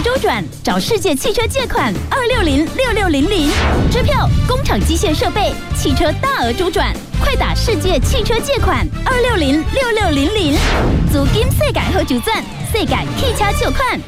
周转，找世界汽车借款2606600，支票、工厂机械设备、汽车大额周转，快打世界汽车借款2606600，租金世界好就赚，世界汽车借款。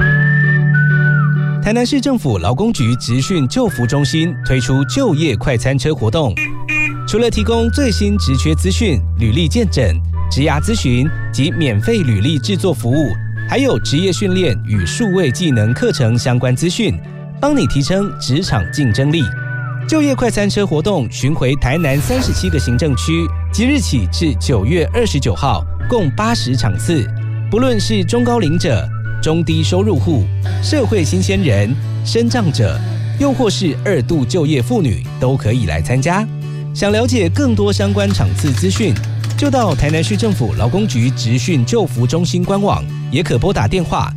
台南市政府劳工局职训就服中心推出就业快餐车活动，除了提供最新职缺资讯、履历健诊、职涯咨询及免费履历制作服务，还有职业训练与数位技能课程相关资讯，帮你提升职场竞争力。就业快餐车活动巡回台南37个行政区，即日起至9月29号，共80场次。不论是中高龄者、中低收入户、社会新鲜人、身障者，又或是2度就业妇女，都可以来参加。想了解更多相关场次资讯，就到台南市政府劳工局职训就服中心官网，也可拨打电话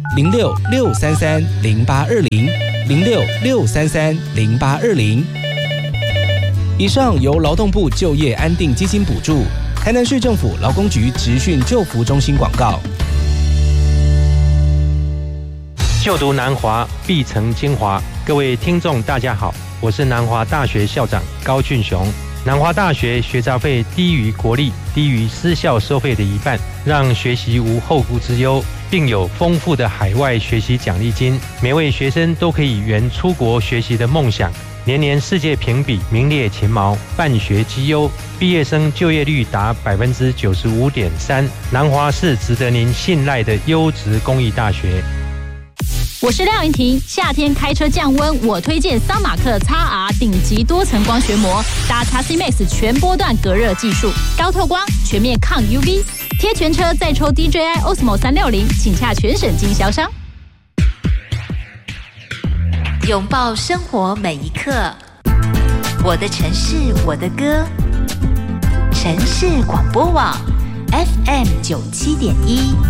0663300820，0663300820。以上由劳动部就业安定基金补助，台南市政府劳工局职训就服中心广告。 就读南华必成精华，各位听众大家好，我是南华大学校长高俊雄。南华大学学杂费低于国立、低于私校收费的一半，让学习无后顾之忧，并有丰富的海外学习奖励金，每位学生都可以圆出国学习的梦想。年年世界评比名列前茅，办学绩优，毕业生就业率达 95.3%， 南华是值得您信赖的优质公益大学。 我是廖云婷，夏天开车降温，我推荐桑马克 XR 顶级多层光学膜，搭 XC Max 全波段隔热技术，高透光，全面抗 UV， 贴全车再抽 DJI Osmo 360，请洽全省经销商。 拥抱生活每一刻，我的城市我的歌，城市广播网 FM 97.1